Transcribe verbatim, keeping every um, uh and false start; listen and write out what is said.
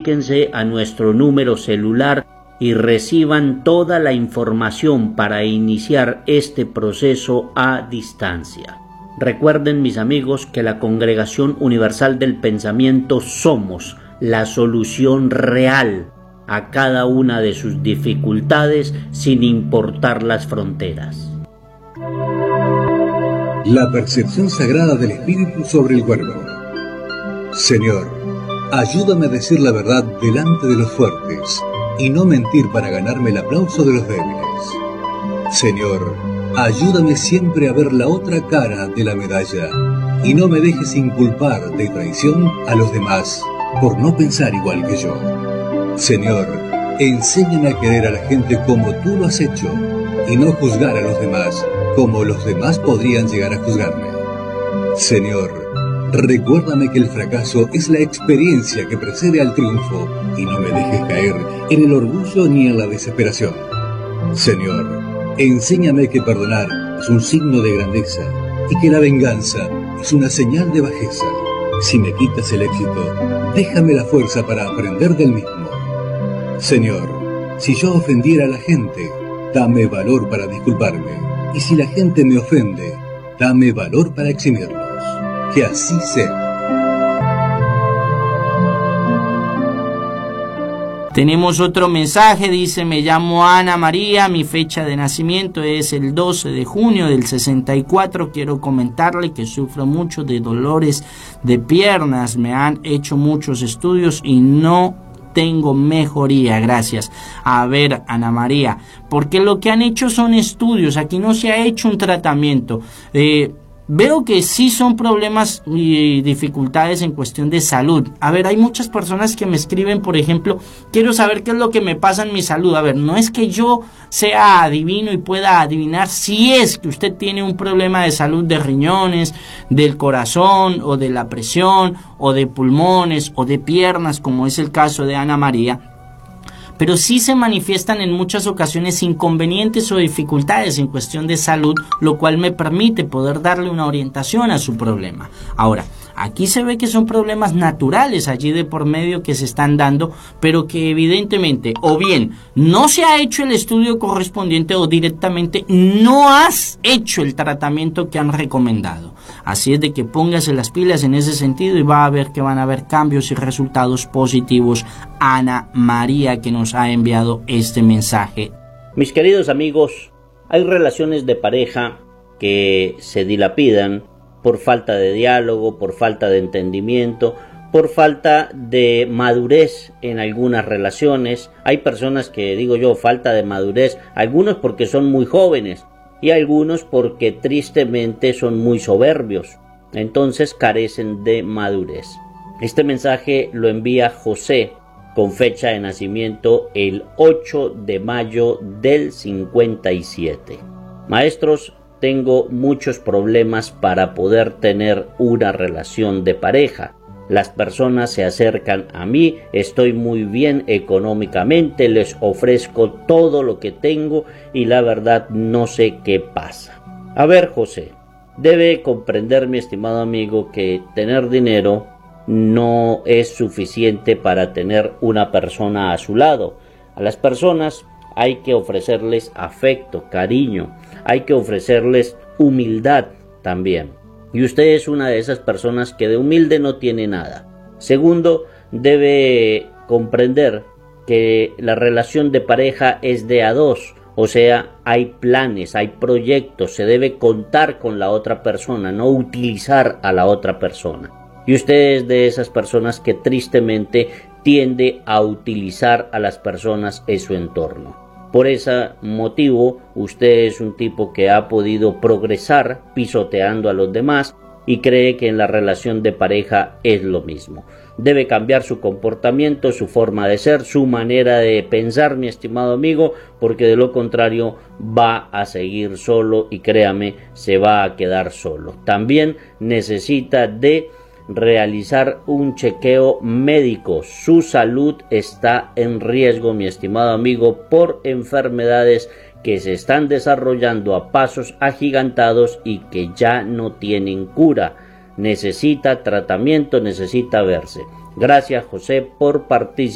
comuníquense a nuestro número celular y reciban toda la información para iniciar este proceso a distancia. Recuerden, mis amigos, que la Congregación Universal del Pensamiento somos la solución real a cada una de sus dificultades sin importar las fronteras. La percepción sagrada del espíritu sobre el cuerpo. Señor, ayúdame a decir la verdad delante de los fuertes y no mentir para ganarme el aplauso de los débiles. Señor, ayúdame siempre a ver la otra cara de la medalla y no me dejes inculpar de traición a los demás por no pensar igual que yo. Señor, enséñame a querer a la gente como tú lo has hecho y no juzgar a los demás como los demás podrían llegar a juzgarme. Señor, recuérdame que el fracaso es la experiencia que precede al triunfo y no me dejes caer en el orgullo ni en la desesperación. Señor, enséñame que perdonar es un signo de grandeza y que la venganza es una señal de bajeza. Si me quitas el éxito, déjame la fuerza para aprender del mismo. Señor, si yo ofendiera a la gente, dame valor para disculparme. Y si la gente me ofende, dame valor para eximirlos. Que así sea. Tenemos otro mensaje, dice: me llamo Ana María, mi fecha de nacimiento es el doce de junio del sesenta y cuatro. Quiero comentarle que sufro mucho de dolores de piernas, me han hecho muchos estudios y no tengo mejoría. Gracias. A ver, Ana María, porque lo que han hecho son estudios, aquí no se ha hecho un tratamiento. Eh, Veo que sí son problemas y dificultades en cuestión de salud. A ver, hay muchas personas que me escriben, por ejemplo, quiero saber qué es lo que me pasa en mi salud. A ver, no es que yo sea adivino y pueda adivinar si es que usted tiene un problema de salud de riñones, del corazón, o de la presión, o de pulmones, o de piernas, como es el caso de Ana María. Pero sí se manifiestan en muchas ocasiones inconvenientes o dificultades en cuestión de salud, lo cual me permite poder darle una orientación a su problema. Ahora, aquí se ve que son problemas naturales allí de por medio que se están dando, pero que evidentemente o bien no se ha hecho el estudio correspondiente o directamente no has hecho el tratamiento que han recomendado. Así es de que póngase las pilas en ese sentido y va a ver que van a haber cambios y resultados positivos. Ana María, que nos ha enviado este mensaje. Mis queridos amigos, hay relaciones de pareja que se dilapidan por falta de diálogo, por falta de entendimiento, por falta de madurez en algunas relaciones. Hay personas que, digo yo, falta de madurez, algunos porque son muy jóvenes y algunos porque tristemente son muy soberbios, entonces carecen de madurez. Este mensaje lo envía José, con fecha de nacimiento el ocho de mayo del cincuenta y siete. Maestros, tengo muchos problemas para poder tener una relación de pareja. Las personas se acercan a mí, estoy muy bien económicamente, les ofrezco todo lo que tengo y la verdad no sé qué pasa. A ver, José, debe comprender, mi estimado amigo, que tener dinero no es suficiente para tener una persona a su lado. A las personas hay que ofrecerles afecto, cariño, hay que ofrecerles humildad también. Y usted es una de esas personas que de humilde no tiene nada. Segundo, debe comprender que la relación de pareja es de a dos. O sea, hay planes, hay proyectos, se debe contar con la otra persona, no utilizar a la otra persona. Y usted es de esas personas que tristemente tiende a utilizar a las personas en su entorno. Por ese motivo, usted es un tipo que ha podido progresar pisoteando a los demás y cree que en la relación de pareja es lo mismo. Debe cambiar su comportamiento, su forma de ser, su manera de pensar, mi estimado amigo, porque de lo contrario va a seguir solo y créame, se va a quedar solo. También necesita de realizar un chequeo médico. Su salud está en riesgo, mi estimado amigo, por enfermedades que se están desarrollando a pasos agigantados y que ya no tienen cura. Necesita tratamiento, necesita verse. Gracias, José, por participar.